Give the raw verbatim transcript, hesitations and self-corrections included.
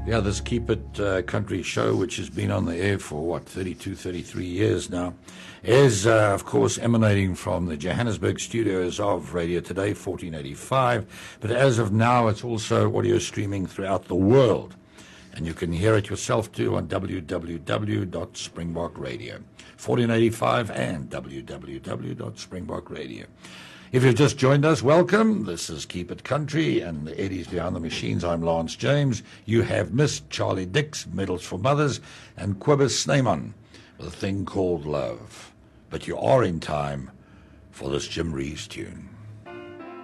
Yeah, this Keep It uh, Country show, which has been on the air for, what, thirty-two, thirty-three years now, is, uh, of course, emanating from the Johannesburg studios of Radio Today, fourteen eighty-five. But as of now, it's also audio streaming throughout the world. And you can hear it yourself, too, on w w w dot springbok radio, fourteen eighty-five, and w w w dot springbok radio. If you've just joined us, welcome. This is Keep It Country, and the Eddies Behind the Machines. I'm Lance James. You have missed Charlie Dix, Medals for Mothers, and Quibus Snyman with a thing called Love. But you are in time for this Jim Reeves tune.